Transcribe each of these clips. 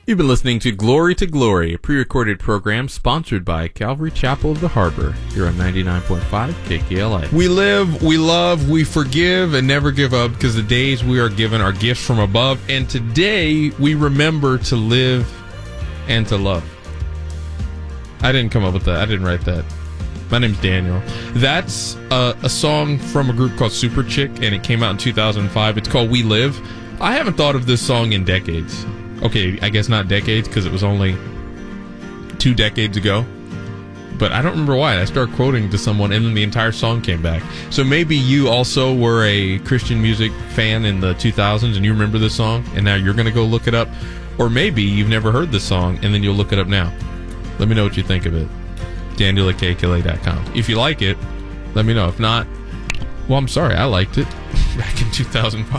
You've been listening to Glory, a pre-recorded program sponsored by Calvary Chapel of the Harbor here on 99.5 KKLA. We live, we love, we forgive, and never give up because the days we are given are gifts from above. And today we remember to live and to love. I didn't come up with that. I didn't write that. My name's Daniel. That's a song from a group called Super Chick, and it came out in 2005. It's called We Live. I haven't thought of this song in decades. Okay, I guess not decades because it was only 2 decades ago. But I don't remember why. I started quoting to someone and then the entire song came back. So maybe you also were a Christian music fan in the 2000s and you remember this song and now you're going to go look it up. Or maybe you've never heard this song and then you'll look it up now. Let me know what you think of it. Daniel@kkla.com. If you like it, let me know. If not, well, I'm sorry. I liked it back in 2005.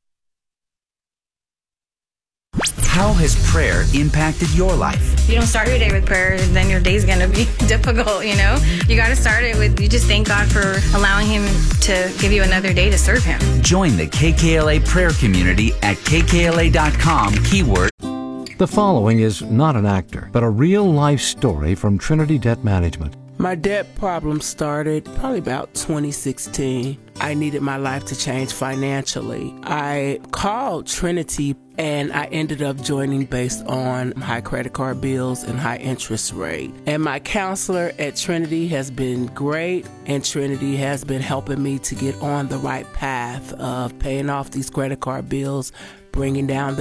How has prayer impacted your life? If you don't start your day with prayer, then your day's going to be difficult, you know? You got to start it with, you just thank God for allowing Him to give you another day to serve Him. Join the KKLA prayer community at kkla.com, keyword. The following is not an actor, but a real-life story from Trinity Debt Management. My debt problem started probably about 2016. I needed my life to change financially. I called Trinity and I ended up joining based on high credit card bills and high interest rate. And my counselor at Trinity has been great, and Trinity has been helping me to get on the right path of paying off these credit card bills, bringing down the